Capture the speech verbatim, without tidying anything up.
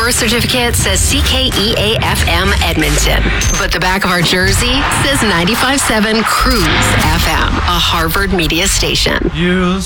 birth certificate says C K E A F M Edmonton, but the back of our jersey says ninety-five point seven Cruise F M, a Harvard media station. You